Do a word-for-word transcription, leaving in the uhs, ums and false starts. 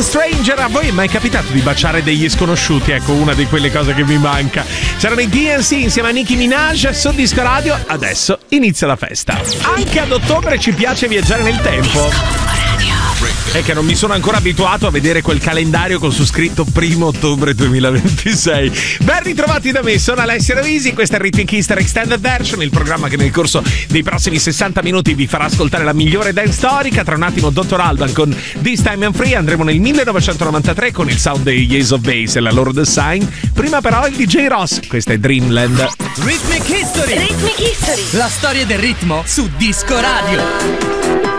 Feeling Stranger. A voi è mai capitato di baciare degli sconosciuti? Ecco, una di quelle cose che mi manca. C'erano i D N C insieme a Nicki Minaj su Disco Radio. Adesso inizia la festa. Anche ad ottobre ci piace viaggiare nel tempo. È che non mi sono ancora abituato a vedere quel calendario con su scritto primo ottobre duemilaventisei. Ben ritrovati da me, sono Alessio Rovisi, questa è Rhythmic History Extended Version, il programma che nel corso dei prossimi sessanta minuti vi farà ascoltare la migliore dance storica. Tra un attimo Doctor Alban con This Time I'm Free, andremo nel millenovecentonovantatré con il sound degli Ace of Base e la loro Design. Prima però il D J Ross, questa è Dreamland. Rhythmic History, Rhythmic History, la storia del ritmo su Disco Radio.